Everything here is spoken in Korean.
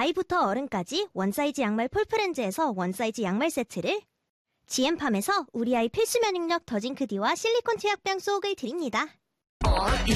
아이부터 어른까지 원사이즈 양말 폴프렌즈에서 원사이즈 양말 세트를, GM팜에서 우리 아이 필수 면역력 더징크디와 실리콘 투약병 속을 드립니다.